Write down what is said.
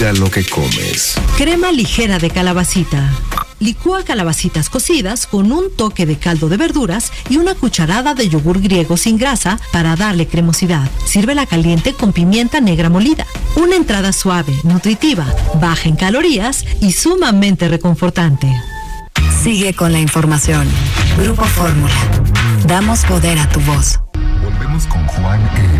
cuida lo que comes. Crema ligera de calabacita. Licúa calabacitas cocidas con un toque de caldo de verduras y una cucharada de yogur griego sin grasa para darle cremosidad. Sírvela caliente con pimienta negra molida. Una entrada suave, nutritiva, baja en calorías y sumamente reconfortante. Sigue con la información. Grupo Fórmula. Damos poder a tu voz. Volvemos con Juan